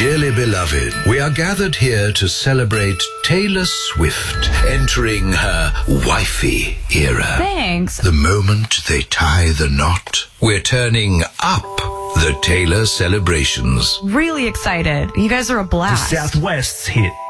Dearly beloved, we are gathered here to celebrate Taylor Swift entering her wifey era. Thanks. The moment they tie the knot, we're turning up the Taylor celebrations. Really excited. You guys are a blast. The Southwest's hit.